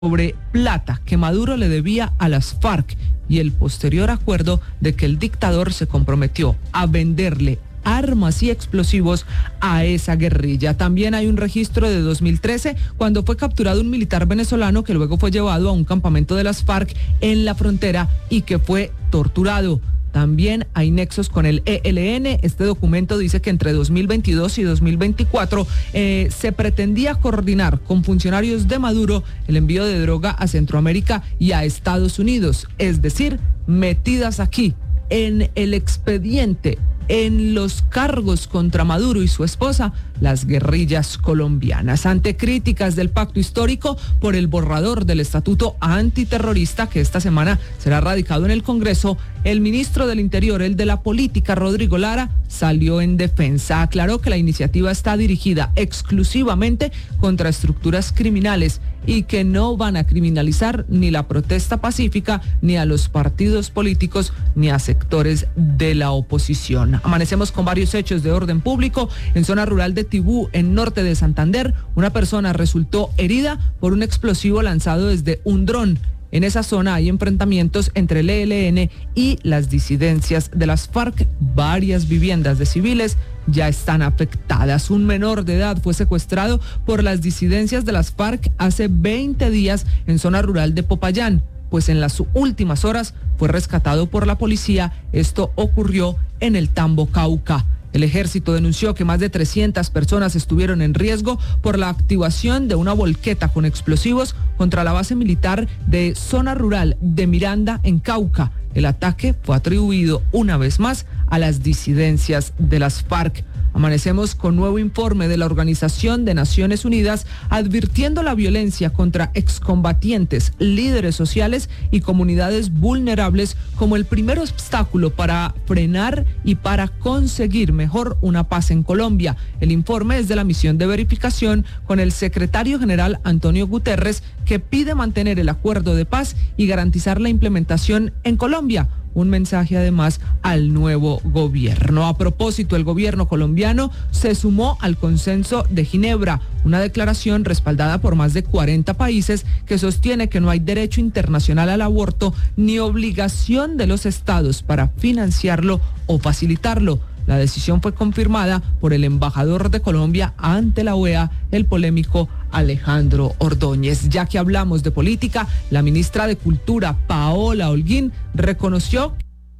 sobre plata que Maduro le debía a las FARC y el posterior acuerdo de que el dictador se comprometió a venderle armas y explosivos a esa guerrilla. También hay un registro de 2013 cuando fue capturado un militar venezolano que luego fue llevado a un campamento de las FARC en la frontera y que fue torturado. También hay nexos con el ELN. Este documento dice que entre 2022 y 2024 se pretendía coordinar con funcionarios de Maduro el envío de droga a Centroamérica y a Estados Unidos. Es decir, metidas aquí en el expediente, en los cargos contra Maduro y su esposa, las guerrillas colombianas. Ante críticas del pacto histórico por el borrador del estatuto antiterrorista que esta semana será radicado en el Congreso, el ministro del Interior, el de la Política, Rodrigo Lara, salió en defensa. Aclaró que la iniciativa está dirigida exclusivamente contra estructuras criminales y que no van a criminalizar ni la protesta pacífica, ni a los partidos políticos, ni a sectores de la oposición. Amanecemos con varios hechos de orden público. En zona rural de Tibú, en norte de Santander, una persona resultó herida por un explosivo lanzado desde un dron. En esa zona hay enfrentamientos entre el ELN y las disidencias de las FARC. Varias viviendas de civiles ya están afectadas. Un menor de edad fue secuestrado por las disidencias de las FARC hace 20 días en zona rural de Popayán, pues en las últimas horas fue rescatado por la policía. Esto ocurrió en el Tambo, Cauca. El ejército denunció que más de 300 personas estuvieron en riesgo por la activación de una volqueta con explosivos contra la base militar de zona rural de Miranda, en Cauca. El ataque fue atribuido una vez más a las disidencias de las FARC. Amanecemos con nuevo informe de la Organización de Naciones Unidas advirtiendo la violencia contra excombatientes, líderes sociales y comunidades vulnerables como el primer obstáculo para frenar y para conseguir mejor una paz en Colombia. El informe es de la misión de verificación con el secretario general Antonio Guterres, que pide mantener el acuerdo de paz y garantizar la implementación en Colombia. Un mensaje además al nuevo gobierno. A propósito, el gobierno colombiano se sumó al Consenso de Ginebra, una declaración respaldada por más de 40 países que sostiene que no hay derecho internacional al aborto ni obligación de los estados para financiarlo o facilitarlo. La decisión fue confirmada por el embajador de Colombia ante la OEA, el polémico Alejandro Ordóñez. Ya que hablamos de política, la ministra de Cultura, Paola Holguín, reconoció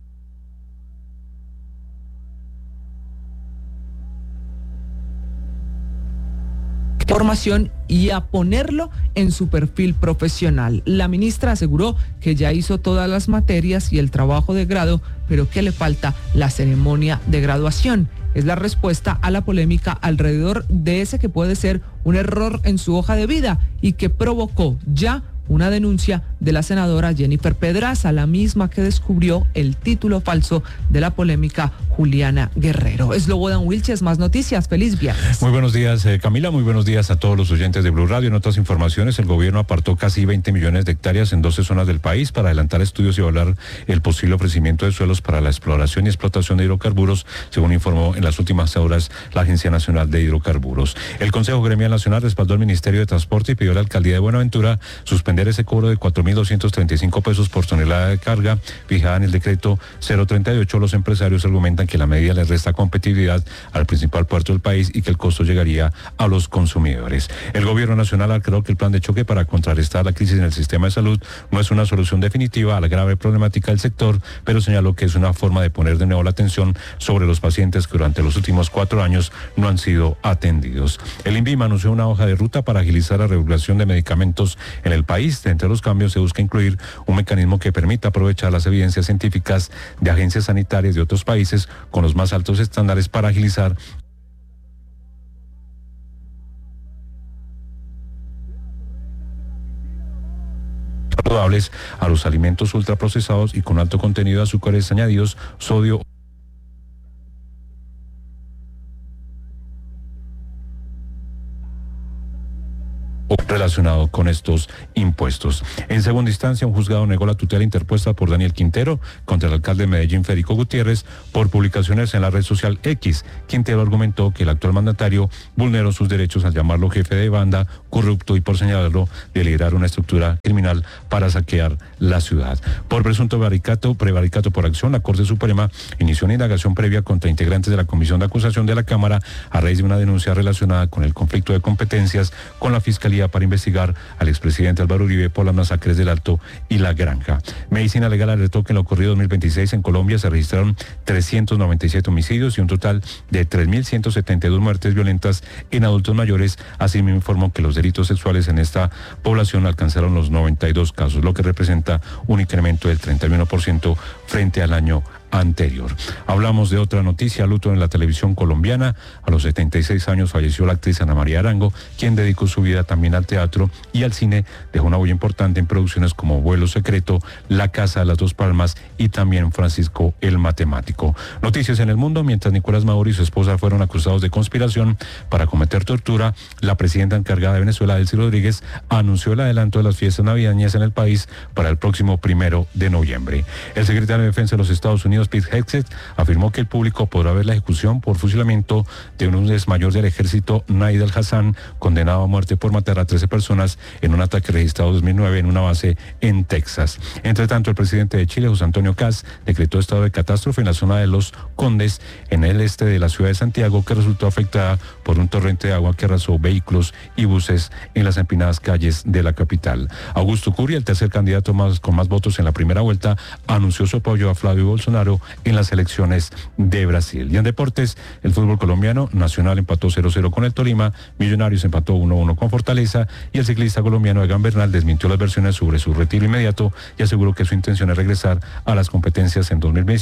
formación y a ponerlo en su perfil profesional. La ministra aseguró que ya hizo todas las materias y el trabajo de grado, pero que le falta la ceremonia de graduación. Es la respuesta a la polémica alrededor de ese que puede ser un error en su hoja de vida y que provocó ya una denuncia de la senadora Jennifer Pedraza, la misma que descubrió el título falso de la polémica Juliana Guerrero. Slobodan Wilches, más noticias. Feliz viernes. Muy buenos días, Camila. Muy buenos días a todos los oyentes de Blue Radio. En otras informaciones, el gobierno apartó casi 20 millones de hectáreas en 12 zonas del país para adelantar estudios y evaluar el posible ofrecimiento de suelos para la exploración y explotación de hidrocarburos, según informó en las últimas horas la Agencia Nacional de Hidrocarburos. El Consejo Gremial Nacional respaldó al Ministerio de Transporte y pidió a la Alcaldía de Buenaventura suspender ese cobro de 4.235 pesos por tonelada de carga fijada en el decreto 038. Los empresarios argumentan que la medida les resta competitividad al principal puerto del país y que el costo llegaría a los consumidores. El gobierno nacional aclaró que el plan de choque para contrarrestar la crisis en el sistema de salud no es una solución definitiva a la grave problemática del sector, pero señaló que es una forma de poner de nuevo la atención sobre los pacientes que durante los últimos 4 años no han sido atendidos. El INVIMA anunció una hoja de ruta para agilizar la regulación de medicamentos en el país. Entre los cambios se busca incluir un mecanismo que permita aprovechar las evidencias científicas de agencias sanitarias de otros países con los más altos estándares para agilizar saludables a los alimentos ultraprocesados y con alto contenido de azúcares añadidos, sodio relación relacionado con estos impuestos. En segunda instancia, un juzgado negó la tutela interpuesta por Daniel Quintero contra el alcalde de Medellín, Federico Gutiérrez, por publicaciones en la red social X. Quintero argumentó que el actual mandatario vulneró sus derechos al llamarlo jefe de banda, corrupto y por señalarlo de liderar una estructura criminal para saquear la ciudad. Por presunto prevaricato por acción, la Corte Suprema inició una indagación previa contra integrantes de la Comisión de Acusación de la Cámara a raíz de una denuncia relacionada con el conflicto de competencias con la Fiscalía para investigar al expresidente Álvaro Uribe por las masacres del Alto y La Granja. Medicina Legal alertó que en lo ocurrido 2026 en Colombia se registraron 397 homicidios y un total de 3.172 muertes violentas en adultos mayores. Asimismo informó que los delitos sexuales en esta población alcanzaron los 92 casos, lo que representa un incremento del 31% frente al año anterior. Hablamos de otra noticia, luto en la televisión colombiana. A los 76 años falleció la actriz Ana María Arango, quien dedicó su vida también al teatro y al cine. Dejó una huella importante en producciones como Vuelo Secreto, La Casa de las Dos Palmas y también Francisco el Matemático. Noticias en el mundo. Mientras Nicolás Maduro y su esposa fueron acusados de conspiración para cometer tortura, la presidenta encargada de Venezuela, Delcy Rodríguez, anunció el adelanto de las fiestas navideñas en el país para el próximo 1 de noviembre. El secretario de Defensa de los Estados Unidos, Pete Hegseth, afirmó que el público podrá ver la ejecución por fusilamiento de un ex mayor del ejército, Naid al-Hassan, condenado a muerte por matar a 13 personas en un ataque registrado en 2009 en una base en Texas. Entre tanto, el presidente de Chile, José Antonio Kast, decretó estado de catástrofe en la zona de Los Condes, en el este de la ciudad de Santiago, que resultó afectada por un torrente de agua que arrasó vehículos y buses en las empinadas calles de la capital. Augusto Cury, el tercer candidato con más votos en la primera vuelta, anunció su apoyo a Flavio Bolsonaro en las elecciones de Brasil. Y en deportes, el fútbol colombiano, Nacional empató 0-0 con el Tolima, Millonarios empató 1-1 con Fortaleza y el ciclista colombiano Egan Bernal desmintió las versiones sobre su retiro inmediato y aseguró que su intención es regresar a las competencias en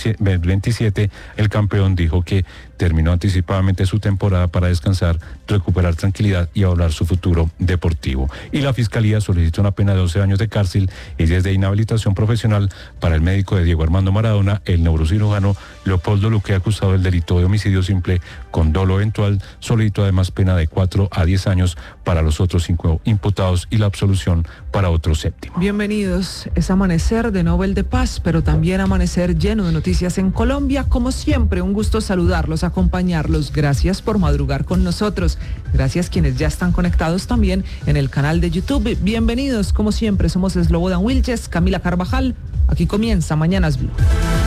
2027. El campeón dijo que terminó anticipadamente su temporada para descansar, recuperar tranquilidad y hablar su futuro deportivo. Y la Fiscalía solicitó una pena de 12 años de cárcel y 10 de inhabilitación profesional para el médico de Diego Armando Maradona, el neurocirujano Leopoldo Luque, acusado del delito de homicidio simple con dolo eventual. Solicitó además pena de 4 a 10 años para los otros 5 imputados y la absolución para otro 7. Bienvenidos. Es amanecer de Nobel de Paz, pero también amanecer lleno de noticias en Colombia. Como siempre, un gusto saludarlos, acompañarlos. Gracias por madrugar con nosotros. Gracias quienes ya están conectados también en el canal de YouTube. Bienvenidos. Como siempre, somos Slobodan Wilches, Camila Carvajal. Aquí comienza Mañanas Blue.